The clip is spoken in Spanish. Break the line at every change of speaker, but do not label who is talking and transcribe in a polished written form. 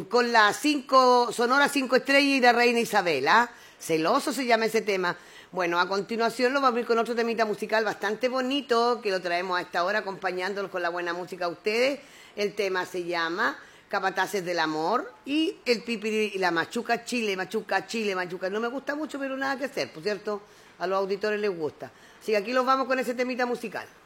con la Sonora 5 Estrellas y la Reina Isabel, ¿ah? Celoso se llama ese tema. Bueno, a continuación lo vamos a ir con otro temita musical bastante bonito, que lo traemos a esta hora acompañándolos con la buena música a ustedes. El tema se llama Capataces del Amor y el Pipiri y la Machuca Chile, Machuca Chile, Machuca. No me gusta mucho, pero nada que hacer, por cierto, a los auditores les gusta. Así que aquí los vamos con ese temita musical.